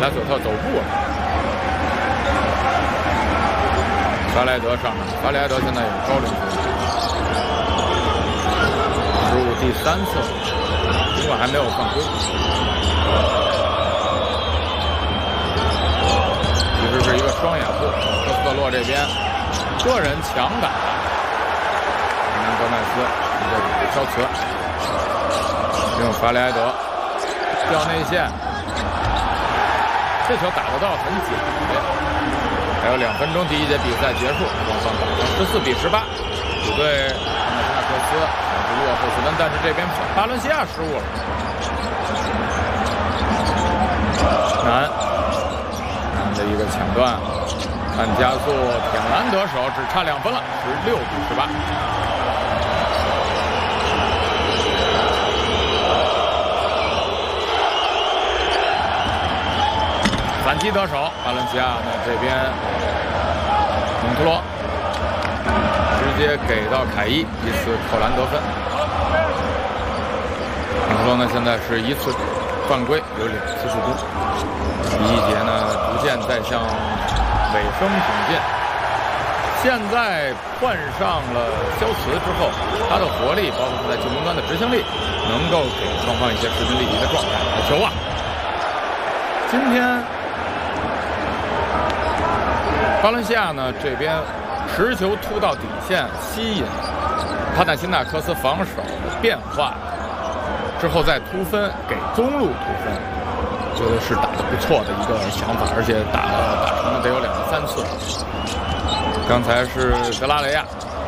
他手套走步了。法莱德上场，法莱德现在有高龄球员，失误第3次，尽管还没有犯规。其实是一个双掩护，科斯特洛这边个人强打，戈麦斯这肖茨用法里埃德掉内线，这球打得到很紧的。还有2分钟，第1节比赛结束，双方打成14比18，主队阿纳克斯是落后4分，但是这边巴伦西亚失误了。难的一个抢断，看加速，舔篮得手，只差2分了，16比18。反击得手，巴伦西亚呢这边蒙图罗直接给到凯伊，一次扣篮得分。蒙图罗呢现在是1次犯规，有2次助攻。第1节呢逐渐在向尾声挺进，现在换上了肖茨之后，他的活力包括他在进攻端的执行力，能够给双方一些势均力敌的状态。球啊，今天巴伦西亚呢这边持球突到底线，吸引帕纳辛纳科斯防守的变化之后再突分，给中路突分，觉得是打得不错的一个想法，而且打成了得有2到3次。刚才是德拉雷亚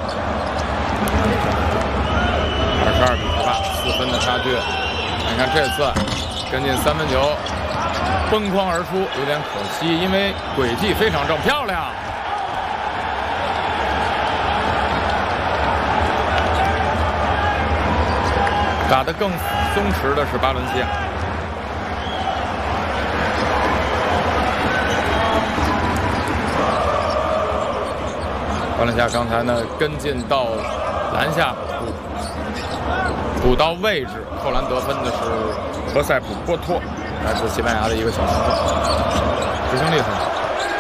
22比18，4分的差距。你看这次跟进3分球崩筐而出，有点可惜，因为轨迹非常正，漂亮。打得更松弛的是巴伦西亚。巴伦西亚刚才呢跟进到篮下补到位置，扣篮得分的是何塞普波托，来自西班牙的一个小前锋，执行力很好。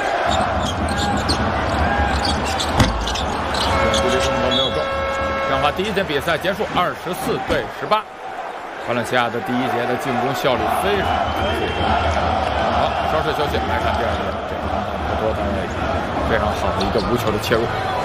距离中投没有中。这样的话，第1节比赛结束，24对18。巴伦西亚的第1节的进攻效率非常不错。好，稍事休息，来看第2节。这个波多的非常好的一个无球的切入。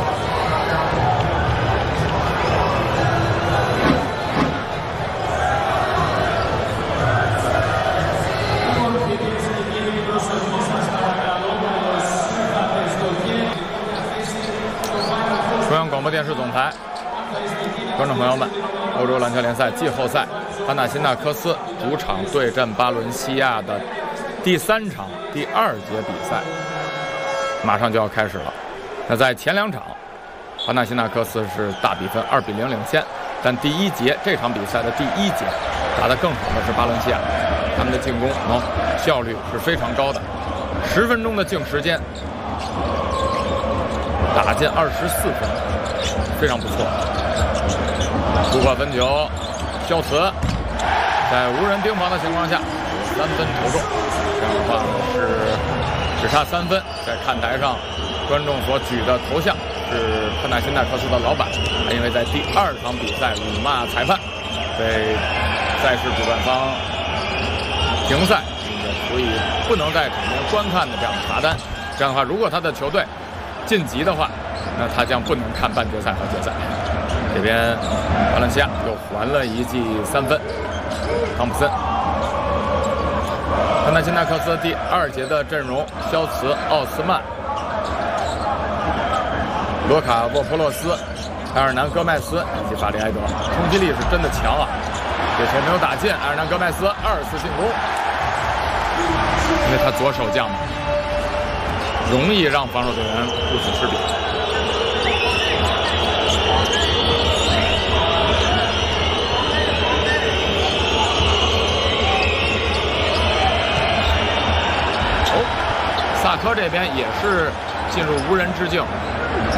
中央广播电视总台，观众朋友们，欧洲篮球联赛季后赛，帕纳辛纳科斯主场对阵巴伦西亚的第3场第2节比赛马上就要开始了。那在前2场，帕纳辛纳科斯是大比分2比0领先，但第1节这场比赛的第1节打得更好的是巴伦西亚，他们的进攻效率是非常高的，10分钟的净时间打进24分，非常不错。突破分球，肖茨在无人盯防的情况下3分投中，这样的话是只差3分。在看台上，观众所举的头像是帕纳辛纳科斯的老板，因为在第2场比赛辱骂裁判，被赛事主办方停赛，并且处以不能在场边观看的这样的罚单。这样的话，如果他的球队晋级的话，那他将不能看半决赛和决赛。这边巴伦西亚又还了一记3分，汤普森。帕纳辛纳科斯第2节的阵容：肖茨、奥斯曼、罗卡沃普洛斯、埃尔南戈麦斯以及法里埃德，冲击力是真的强啊！这球没有打进，埃尔南戈麦斯2次进攻，因为他左手将嘛，容易让防守队员顾此失彼。萨科这边也是进入无人之境，